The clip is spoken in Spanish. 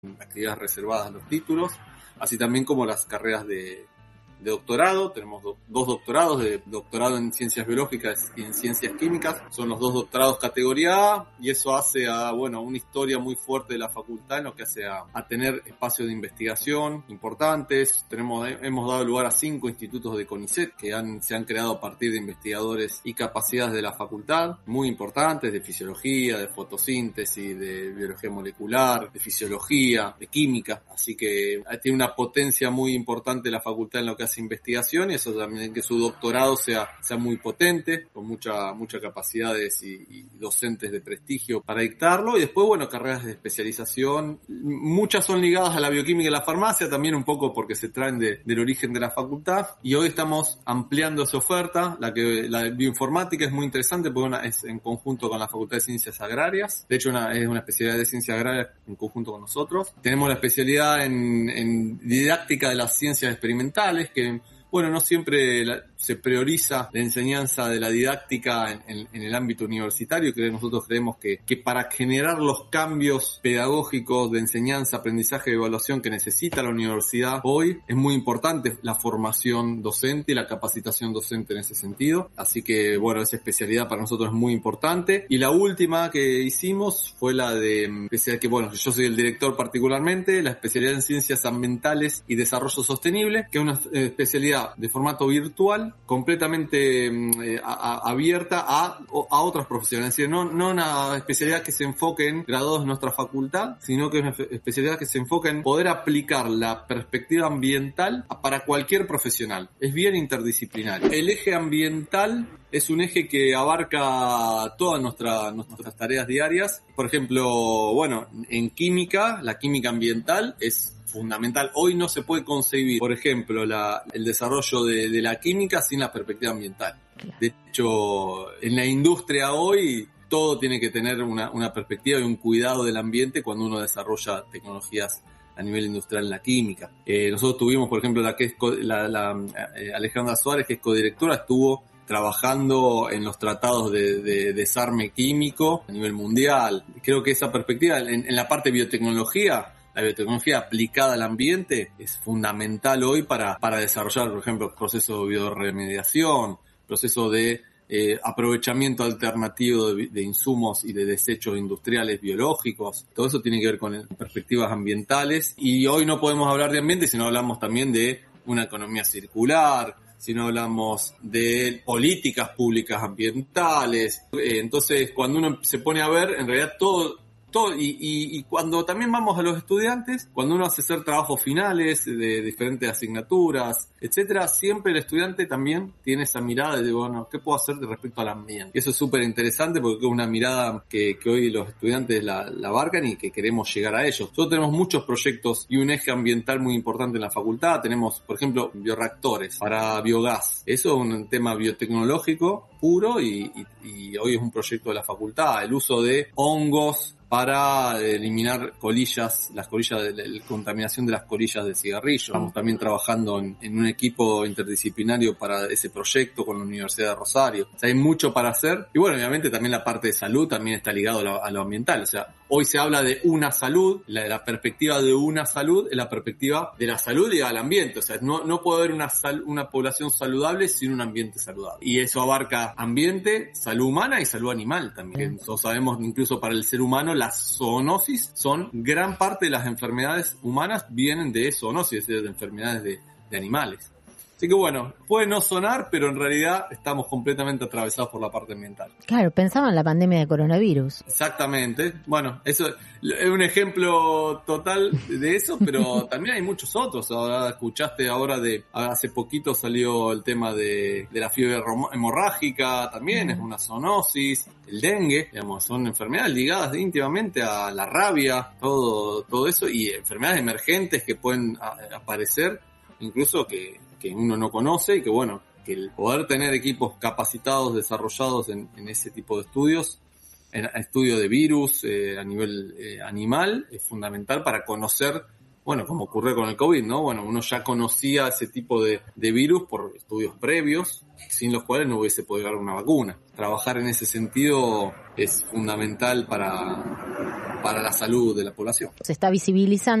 actividades reservadas a los títulos, así también como las carreras de doctorado. Tenemos dos doctorados, de doctorado en ciencias biológicas y en ciencias químicas. Son los dos doctorados categoría A, y eso hace a una historia muy fuerte de la facultad en lo que hace a tener espacios de investigación importantes. Hemos dado lugar a 5 institutos de CONICET que se han creado a partir de investigadores y capacidades de la facultad, muy importantes, de fisiología, de fotosíntesis, de biología molecular, de fisiología, de química. Así que tiene una potencia muy importante la facultad en lo que hace investigación, y eso también, que su doctorado sea muy potente, con mucha capacidades y docentes de prestigio para dictarlo. Y después, carreras de especialización, muchas son ligadas a la bioquímica y la farmacia, también un poco porque se traen del origen de la facultad, y hoy estamos ampliando esa oferta. La bioinformática es muy interesante porque es en conjunto con la Facultad de Ciencias Agrarias, de hecho es una especialidad de Ciencias Agrarias en conjunto con nosotros. Tenemos la especialidad en didáctica de las ciencias experimentales, que no siempre se prioriza la enseñanza de la didáctica en el ámbito universitario, que nosotros creemos que para generar los cambios pedagógicos de enseñanza, aprendizaje y evaluación que necesita la universidad hoy, es muy importante la formación docente y la capacitación docente en ese sentido. Así que, esa especialidad para nosotros es muy importante. Y la última que hicimos fue la de especialidad que, yo soy el director particularmente, la especialidad en Ciencias Ambientales y Desarrollo Sostenible, que es una especialidad de formato virtual, completamente abierta a otras profesiones. Es decir, no una especialidad que se enfoque en graduados de nuestra facultad, sino que es una especialidad que se enfoca en poder aplicar la perspectiva ambiental para cualquier profesional. Es bien interdisciplinario. El eje ambiental es un eje que abarca todas nuestras tareas diarias. Por ejemplo, en química, la química ambiental es fundamental. Hoy no se puede concebir, por ejemplo, el desarrollo de la química sin la perspectiva ambiental. De hecho, en la industria hoy todo tiene que tener una perspectiva y un cuidado del ambiente cuando uno desarrolla tecnologías a nivel industrial en la química. Nosotros tuvimos, por ejemplo, Alejandra Suárez, que es codirectora, estuvo trabajando en los tratados de desarme químico a nivel mundial. Creo que esa perspectiva en la parte de biotecnología, la biotecnología aplicada al ambiente, es fundamental hoy para desarrollar, por ejemplo, procesos de bioremediación, procesos de aprovechamiento alternativo de insumos y de desechos industriales biológicos. Todo eso tiene que ver con perspectivas ambientales, y hoy no podemos hablar de ambiente si no hablamos también de una economía circular, si no hablamos de políticas públicas ambientales. Entonces, cuando uno se pone a ver, en realidad todo, y cuando también vamos a los estudiantes, cuando uno hace hacer trabajos finales de diferentes asignaturas, etcétera, siempre el estudiante también tiene esa mirada de, ¿qué puedo hacer respecto al ambiente? Y eso es súper interesante porque es una mirada que hoy los estudiantes la abarcan y que queremos llegar a ellos. Nosotros tenemos muchos proyectos y un eje ambiental muy importante en la facultad. Tenemos, por ejemplo, bioreactores para biogás. Eso es un tema biotecnológico puro, y hoy es un proyecto de la facultad. El uso de hongos para eliminar la contaminación de las colillas de cigarrillo. Estamos también trabajando en un equipo interdisciplinario para ese proyecto con la Universidad de Rosario. O sea, hay mucho para hacer. Y obviamente también la parte de salud también está ligado a lo ambiental. O sea, hoy se habla de una salud, la perspectiva de una salud es la perspectiva de la salud y al ambiente. O sea, no puede haber una población saludable sin un ambiente saludable. Y eso abarca ambiente, salud humana y salud animal también. Nosotros sabemos, incluso para el ser humano, las zoonosis gran parte de las enfermedades humanas vienen de zoonosis, es decir, de enfermedades de animales. Así que puede no sonar, pero en realidad estamos completamente atravesados por la parte ambiental. Claro, pensaba en la pandemia de coronavirus. Exactamente. Eso es un ejemplo total de eso, pero también hay muchos otros. Ahora escuchaste hace poquito salió el tema de la fiebre hemorrágica, también es una zoonosis. El dengue, son enfermedades ligadas íntimamente a la rabia, todo eso, y enfermedades emergentes que pueden aparecer, incluso que uno no conoce, y que el poder tener equipos capacitados, desarrollados en ese tipo de estudios, en estudio de virus a nivel animal, es fundamental para conocer bueno, como ocurre con el COVID, ¿no? Bueno, uno ya conocía ese tipo de virus por estudios previos, sin los cuales no hubiese podido dar una vacuna. Trabajar en ese sentido es fundamental para la salud de la población. Se está visibilizando